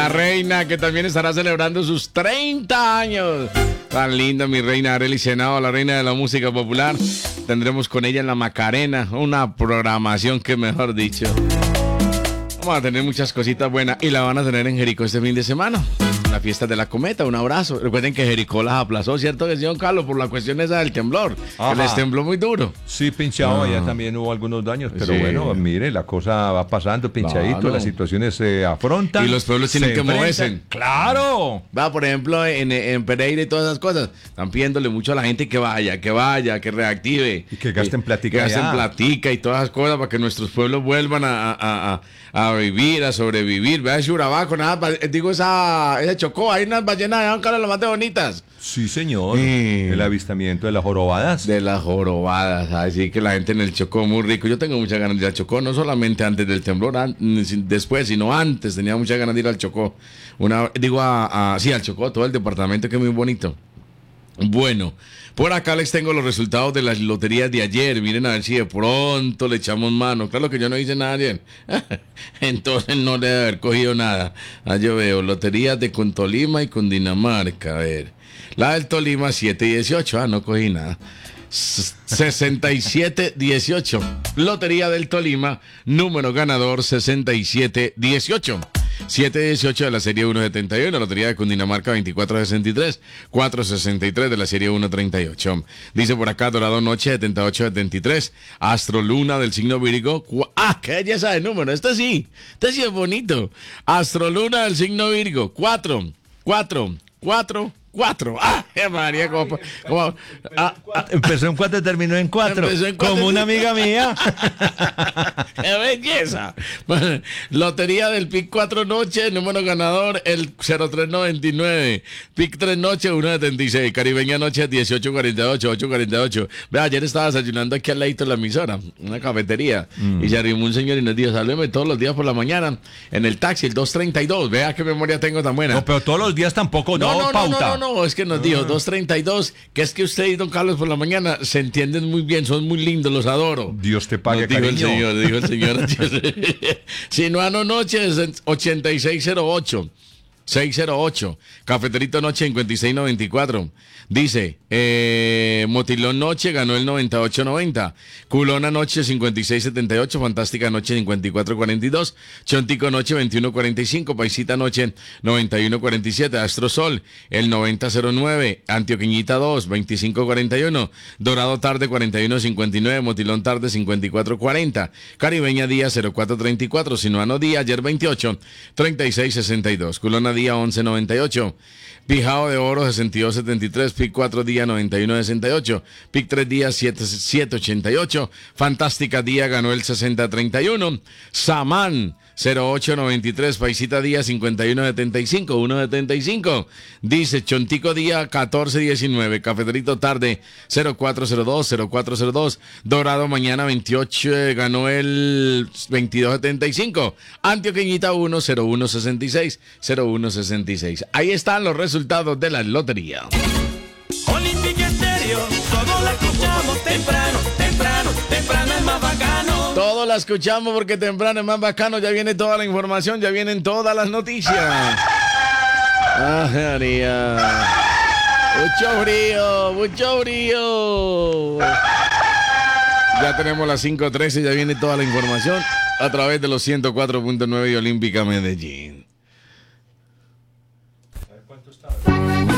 la reina que también estará celebrando sus 30 años. Tan linda mi reina Arely Senado, la reina de la música popular. Tendremos con ella en la Macarena una programación que mejor dicho. Vamos a tener muchas cositas buenas y la van a tener en Jericó este fin de semana. La fiesta de la cometa, un abrazo. Recuerden que Jericó las aplazó, ¿cierto que sí, don Carlos? Por la cuestión esa del temblor, que les tembló muy duro. Sí, pinchado, allá también hubo algunos daños, pero Sí. bueno, mire, la cosa va pasando pinchadito, Claro. las situaciones se afrontan. Y los pueblos tienen se que enfrentan. moverse. ¡Claro! Va, por ejemplo, en Pereira y todas esas cosas, están pidiéndole mucho a la gente que vaya, que reactive. Y que gasten platica Que gasten allá. platica y todas esas cosas para que nuestros pueblos vuelvan a vivir, a sobrevivir. Vea ese Urabá con ese Chocó, hay unas ballenas allá, don Carlos, las más de bonitas. Sí, señor. Sí. El avistamiento de las jorobadas. De las jorobadas, así que la gente en el Chocó muy rico. Yo tengo muchas ganas de ir al Chocó, no solamente antes del temblor, después, sino antes. Tenía muchas ganas de ir al Chocó. Sí, al Chocó, todo el departamento que es muy bonito. Bueno, por acá les tengo los resultados de las loterías de ayer. Miren a ver si de pronto le echamos mano. Claro que yo no hice nada ayer. Entonces no le debe haber cogido nada. Yo veo loterías de Tolima y Cundinamarca. A ver. La del Tolima 7 y 18. No cogí nada. 67-18. Lotería del Tolima, número ganador 67-18. 7-18 de la serie 171, Lotería de Cundinamarca 24-63, 4-63 de la serie 138. Dice por acá Dorado Noche 78-73, Astro Luna del signo Virgo. ¡Qué belleza de número! Este sí es bonito. Astro Luna del signo Virgo, 4. María, Empezó en 4, terminó en 4. Como una amiga mía. ¡Qué belleza! Bueno, Lotería del PIC 4 noche, número ganador el 0399. PIC 3 noche 176. Caribeña noche 1848, 848. Ve, ayer estaba desayunando aquí al ladito de la emisora, una cafetería, y se arrimó un señor y nos dijo: salúdeme todos los días por la mañana en el taxi, el 232. Vea qué memoria tengo tan buena. No, pero todos los días tampoco, pauta. No, es que nos dijo 232, que es que usted y don Carlos por la mañana se entienden muy bien, son muy lindos, los adoro. Dios te pague, Dijo cariño. dijo el señor. Sinuano Noche 8608. 608, Cafeterito Noche 5694. Dice, Motilón Noche ganó el 9890. Culona Noche 5678. Fantástica Noche 5442. Chontico Noche 2145. Paisita Noche 9147. Astro Sol el 9009. Antioqueñita 2 2541. Dorado Tarde 4159. Motilón Tarde 5440. Caribeña Día 0434. Sinuano Día ayer 28 3662. Culona Día 1198. Pijao de Oro 6273. PIC 4 Día 9168. PIC 3 Día 7788. Fantástica Día ganó el 6031. Samán 0893. Paisita Día 5175. 175. Dice Chontico Día 1419. Cafeterito Tarde 0402. Dorado Mañana 28. Ganó el 2275. Antioqueñita 0166. 0166. Ahí están los resultados de la lotería. Olímpica Estéreo, todos la escuchamos temprano es más bacano. Todos la escuchamos porque temprano es más bacano. Ya viene toda la información, ya vienen todas las noticias. María. Mucho frío. Ya tenemos las 5:13, ya viene toda la información a través de los 104.9 de Olímpica Medellín. ¿Cuánto está?